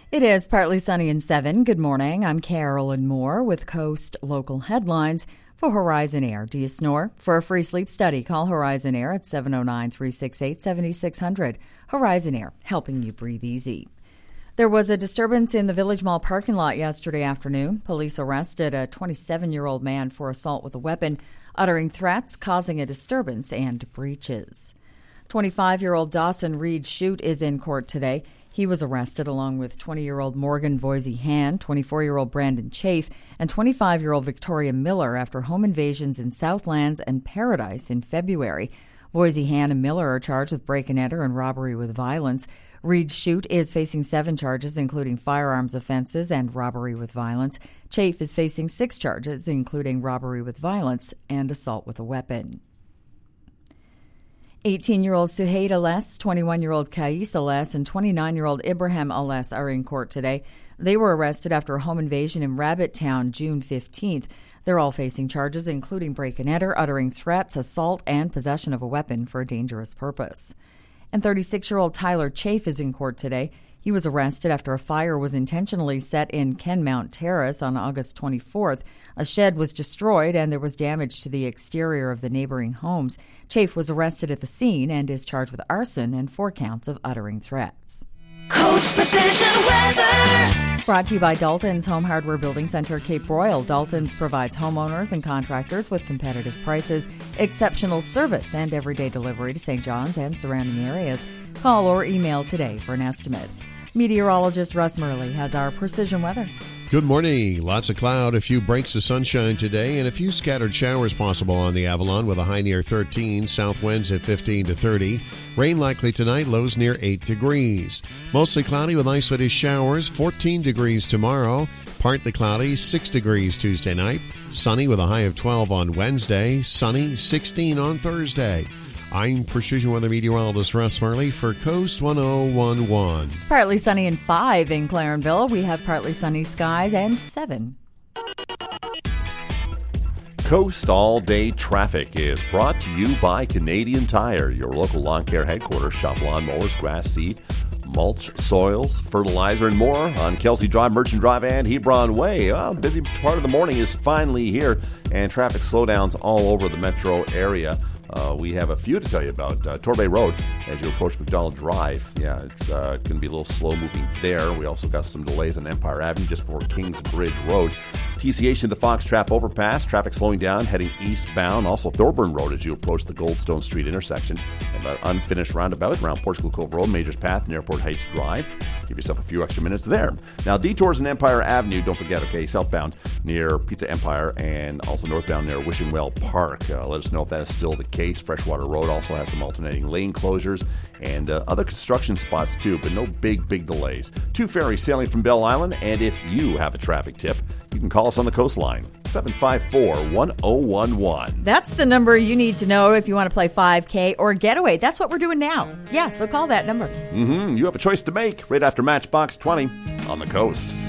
It is partly sunny and 7. Good morning. I'm Carolyn Moore with Coast Local Headlines for Horizon Air. Do you snore? For a free sleep study, call Horizon Air at 709-368-7600. Horizon Air, helping you breathe easy. There was a disturbance in the Village Mall parking lot yesterday afternoon. Police arrested a 27-year-old man for assault with a weapon, uttering threats, causing a disturbance, and breaches. 25-year-old Dawson Reed Shute is in court today. He was arrested along with 20-year-old Morgan Voisey Han, 24-year-old Brandon Chafe, and 25-year-old Victoria Miller after home invasions in Southlands and Paradise in February. Voisey Han and Miller are charged with break-and-enter and robbery with violence. Reed Shute is facing 7 charges, including firearms offenses and robbery with violence. Chafe is facing 6 charges, including robbery with violence and assault with a weapon. 18-year-old Suhaid Ales, 21-year-old Kais Ales, and 29-year-old Ibrahim Ales are in court today. They were arrested after a home invasion in Rabbit Town June 15th. They're all facing charges, including break-and-enter, uttering threats, assault, and possession of a weapon for a dangerous purpose. And 36-year-old Tyler Chafe is in court today. He was arrested after a fire was intentionally set in Kenmount Terrace on August 24th. A shed was destroyed and there was damage to the exterior of the neighboring homes. Chafe was arrested at the scene and is charged with arson and 4 counts of uttering threats. Coast Precision Weather. Brought to you by Dalton's Home Hardware Building Center, Cape Royal. Dalton's provides homeowners and contractors with competitive prices, exceptional service, and everyday delivery to St. John's and surrounding areas. Call or email today for an estimate. Meteorologist Russ Murley has our precision weather. Good morning. Lots of cloud, a few breaks of sunshine today, and a few scattered showers possible on the Avalon with a high near 13, south winds at 15 to 30. Rain likely tonight, lows near 8 degrees. Mostly cloudy with isolated showers, 14 degrees tomorrow. Partly cloudy, 6 degrees Tuesday night. Sunny with a high of 12 on Wednesday. Sunny, 16 on Thursday. I'm Precision Weather Meteorologist Russ Murley for Coast 1011. It's partly sunny and 5 in Clarenville. We have partly sunny skies and 7. Coast All-Day Traffic is brought to you by Canadian Tire, your local lawn care headquarters. Shop lawn mowers, grass seed, mulch, soils, fertilizer, and more on Kelsey Drive, Merchant Drive, and Hebron Way. Well, the busy part of the morning is finally here, and traffic slowdowns all over the metro area. We have a few to tell you about. Torbay Road, as you approach McDonald Drive. Yeah, it's going to be a little slow moving there. We also got some delays on Empire Avenue just before Kings Bridge Road. PCH to the Fox Trap overpass. Traffic slowing down, heading eastbound. Also Thorburn Road as you approach the Goldstone Street intersection. And an unfinished roundabout around Portugal Cove Road, Majors Path, and Airport Heights Drive. Give yourself a few extra minutes there. Now, detours in Empire Avenue, don't forget, okay, southbound near Pizza Empire and also northbound near Wishing Well Park. Let us know if that is still the case. Freshwater Road also has some alternating lane closures and other construction spots too, but no big delays. 2 ferries sailing from Belle Island, and if you have a traffic tip, you can call us on the coastline, 754-1011. That's the number you need to know if you want to play 5K or Getaway. That's what we're doing now. Yeah, so call that number. You have a choice to make right after Matchbox 20 on the Coast.